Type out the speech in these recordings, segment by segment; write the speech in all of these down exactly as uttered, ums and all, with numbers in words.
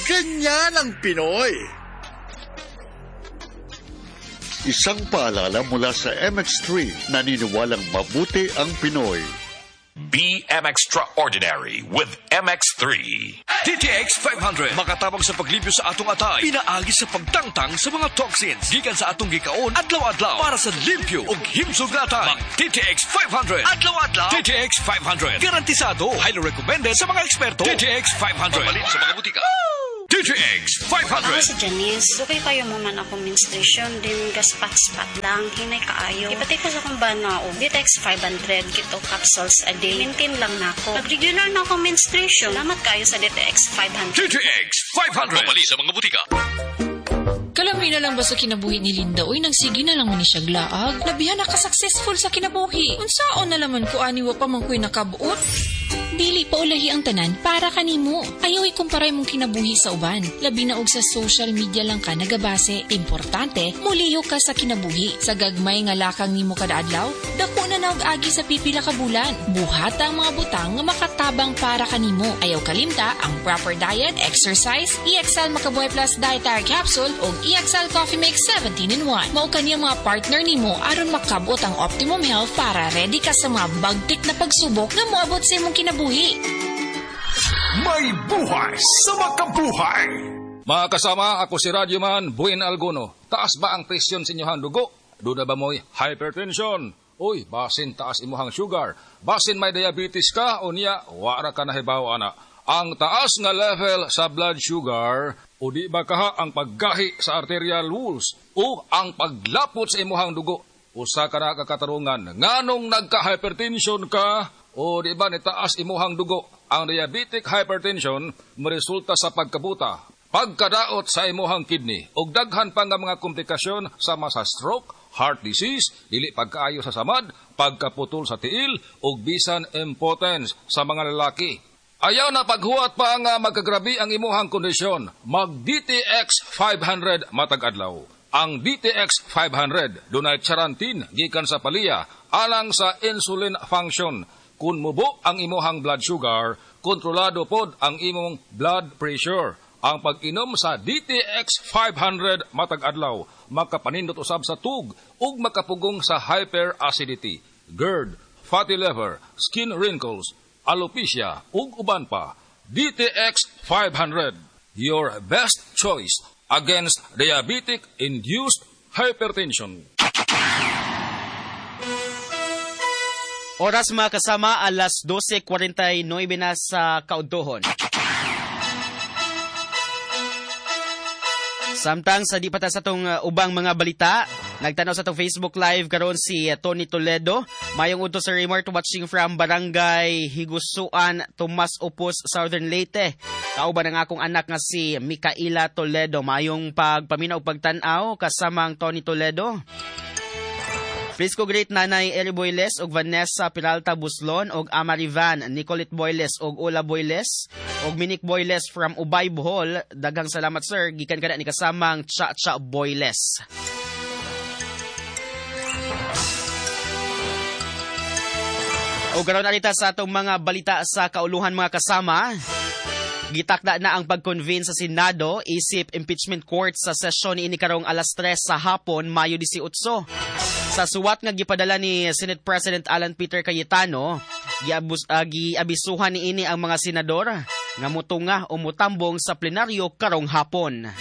Ganyan ang Pinoy. Isang paalala mula sa M X three, naniniwalang mabuti ang Pinoy. Be M Extraordinary with M X three. D T X five hundred. Makatabang sa paglibyo sa atong atay. Pinaagi sa pagtangtang sa mga toxins. Gikan sa atong gikaon, adlaw-adlaw. Para sa limpyo ug himsog na atay. Mag D T X five hundred. Adlaw-adlaw. D T X five hundred. Garantisado. Highly recommended sa mga eksperto. D T X five hundred. Mabalin sa mga butika. D T X five hundred. Ako si Janice. Dugay kayo mo man ako menstruation. Din gaspat-spat lang. Hinay kaayo. Ipatay ko sa kong bana o. D T X five hundred. Kito capsules a day. Maintain lang na ako. Pag-regular na ako menstruation. Salamat kayo sa D T X five hundred. D T X five hundred. Mabali sa mga butika. Kalamay na lang ba sa kinabuhi ni Linda? Uy, nang sige na lang man siya glaag. Labihan na ka-successful sa kinabuhi. Unsaon na laman ko aniwa pa man ko'y nakabuot. Dili pa ulahi ang tanan para kanimo. Ayaw ikumparay mong kinabuhi sa uban. Labi na og sa social media lang ka nagabase. Importante, muliho ka sa kinabuhi. Sa gagmay nga lakang nimo kada adlaw, dako na naog agi sa pipila ka bulan. Buhata ang mga butang nga makatabang para kanimo. Ayaw kalimta ang proper diet, exercise, E X L Makabuhay Plus Dietary Capsule o E X L Coffee Mix seventeen in one. Mao kaniya mga partner nimo aron makabot ang optimum health para ready ka sa mga bagtik na pagsubok nga moabot sa imong kinabuhi. May buhay sa makabuhay. Mga kasama, ako si Radyoman Buin Alguno. Taas ba ang presyon sa inyong dugo? Duda ba mo'y hypertension? Uy, basin taas imuhang sugar. Basin may diabetes ka o niya, wara ka nahibaw ana. Ang taas nga level sa blood sugar o di ba kaha ang paggahi sa arterial walls o ang paglapot sa imuhang dugo. Usa ka na kakatarungan, nganong nagka-hypertension ka o di ba nitaas imuhang dugo. Ang diabetic hypertension maresulta sa pagkabuta, pagkadaot sa imuhang kidney, ug daghan pa nga mga komplikasyon sama sa stroke, heart disease, dili pagkaayo sa samad, pagkaputol sa tiil, ug bisan impotence sa mga lalaki. Ayaw na paghuwat pa nga magkagrabi ang imuhang kondisyon, mag-D T X five hundred matag adlaw. Ang D T X five hundred dunay charantin gikan sa palya alang sa insulin function. Kung mubo ang imuhang blood sugar, kontrolado pod ang imong blood pressure. Ang pag-inom sa D T X five hundred matag adlaw, makapanindot usab sa tug ug makapugong sa hyperacidity, GERD, fatty liver, skin wrinkles, alopecia ug uban pa. D T X five hundred, your best choice against diabetic-induced hypertension. Oras mga kasama, alas twelve forty-nine na sa kaudtohon. Samtang sa di pa ta sa itong uh, ubang mga balita, nagtanaw sa itong Facebook Live karon si uh, Tony Toledo. Mayong udto sa remote watching from Barangay Higusuan, Tomas Opus, Southern Leyte. Kauban ang akong anak nga si Micaela Toledo. Mayong pagpaminaw pagtanaw kasamang Tony Toledo. Frisco Great Nanay Eri Boyles og Vanessa Peralta Buslon og Amarivan Nicolette Boyles og Ula Boyles og Minik Boyles from Ubay Bohol. Daghang salamat sir, gikan kada ni kasamang Cha Cha Boyles. O karon alita sa atong mga balita sa kauluhan mga kasama. Gitakda na ang pag-convene sa Senado isip impeachment court sa sesyon ni ini karong alas tres sa hapon, Mayo eighteen. Sa suwat nga gipadala ni Senate President Alan Peter Cayetano, giabus, uh, giabisuhan ni ini ang mga senador nga mutunga o mutambong sa plenaryo karong hapon.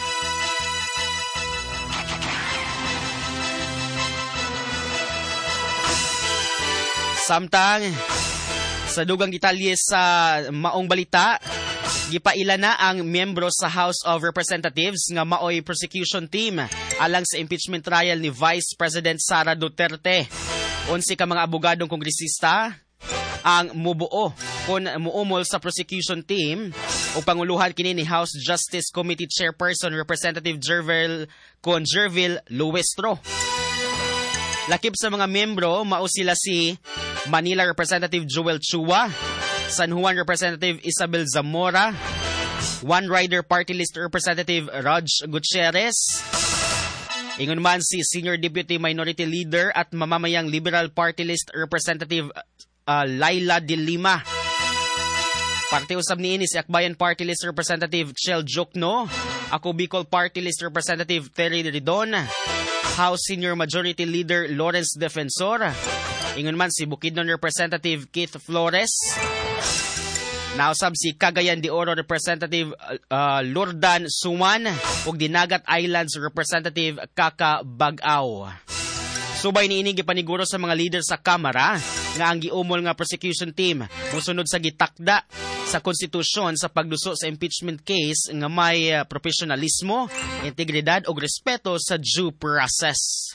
Samtang sa dugang detalye sa maong balita, gipaila na ang miyembro sa House of Representatives nga maoy prosecution team alang sa impeachment trial ni Vice President Sara Duterte. Unsi ka mga abogadong kongresista ang mubuo kung muumol sa prosecution team o panguluhan kini ni House Justice Committee Chairperson Representative Jervil Conjervil Luestro. Lakip sa mga miyembro, mao sila si Manila Representative Joel Chua, San Juan Representative Isabel Zamora, One Rider Party List Representative Raj Gutierrez, ingon man si Senior Deputy Minority Leader at mamamayang Liberal Party List Representative uh, Laila De Lima. Parte usab niini si Akbayan Party List Representative Chel Jokno, Ako Bicol Party List Representative Terry Ridon, House Senior Majority Leader Lawrence Defensor, ingon man si Bukidnon Representative Keith Flores, nausab si Cagayan de Oro Representative uh, Lordan Suman ug Dinagat Islands Representative Kaka Bagaw. Subay niini gipaniguro sa mga leader sa Kamara nga ang giumol nga prosecution team musunod sa gitakda sa konstitusyon sa pagduso sa impeachment case nga may uh, profesionalismo, integridad ug respeto sa due process.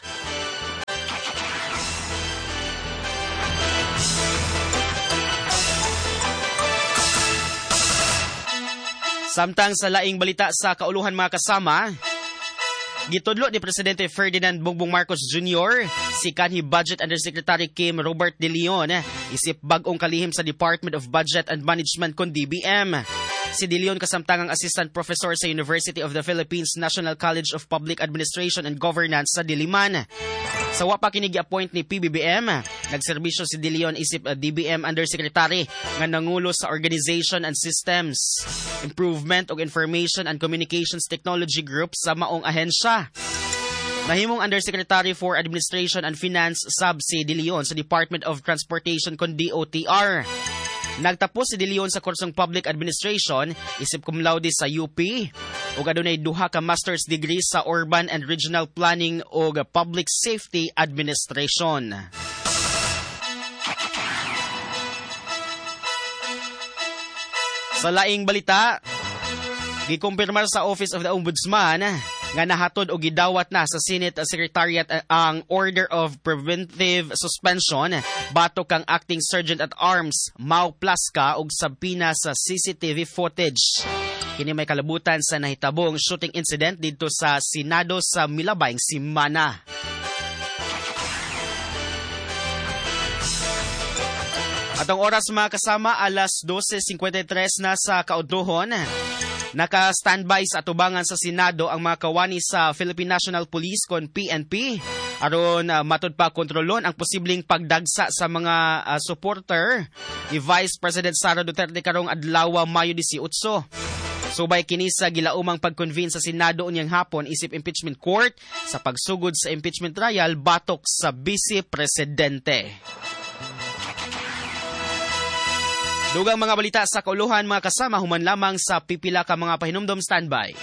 Samtang sa laing balita sa kauluhan mga kasama, gitudlo ni Presidente Ferdinand Bongbong Marcos Junior si kanhi Budget Undersecretary Kim Robert De Leon isip bag-ong kalihim sa Department of Budget and Management kon D B M. Si De Leon kasamtangang Assistant Professor sa University of the Philippines National College of Public Administration and Governance sa Diliman. Sa wa pa kini gi-appoint ni P B B M, nagserbisyo si De Leon isip uh, D B M Undersecretary nga nangulo sa Organization and Systems Improvement ug Information and Communications Technology Group sa maong ahensya. Nahimong Undersecretary for Administration and Finance sab si De Leon sa Department of Transportation kon D O T R. Nagtapos si De Leon sa kursong Public Administration, isip cum laude sa U P, ug adunay duha ka master's degree sa Urban and Regional Planning ug Public Safety Administration. Sa laing balita, gikumpirmar sa Office of the Ombudsman nga nahatod o gidawat na sa Senate Secretariat ang Order of Preventive Suspension batok kang Acting Sergeant at Arms Mau Plasca og sabpina sa C C T V footage. Kini may kalabutan sa nahitabong shooting incident dito sa Senado sa milabayng simana. Atong oras mga kasama, alas twelve fifty-three na sa kaudtohon. Naka-standby sa atubangan sa Senado ang mga kawani sa Philippine National Police kon P N P aron uh, matud pa kontrolon ang posibleng pagdagsa sa mga uh, supporter ni Vice President Sara Duterte karong adlaw Mayo eighteen. Subay kini sa gilaumang pag-convene sa Senado unyang hapon isip impeachment court sa pagsugod sa impeachment trial batok sa Vice Presidente. Dugang mga balita sa kauluhan mga kasama, human lamang sa pipila ka mga pahinumdom. Standby.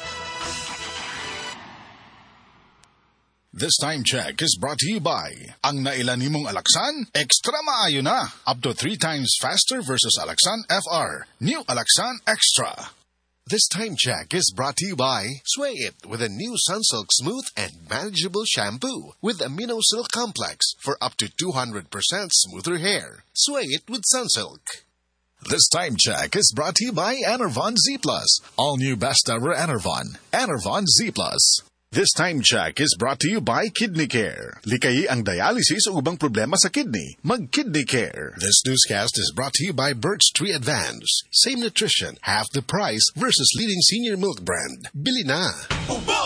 This time check is brought to you by ang nailan nimong Alaksan, extra maayo na. Up to three times faster versus Alaksan F R. New Alaksan Extra. This time check is brought to you by Sway It with a new Sunsilk Smooth and Manageable Shampoo with Amino Silk Complex for up to two hundred percent smoother hair. Sway It with Sunsilk. This time check is brought to you by Enervon Z Plus. All new best ever Enervon. Enervon Z Plus. This time check is brought to you by Kidney Care. Likayi ang dialysis o ubang problema sa kidney. Mag-Kidney Care. This newscast is brought to you by Birch Tree Advance. Same nutrition, half the price versus leading senior milk brand. Bili na! Ubo!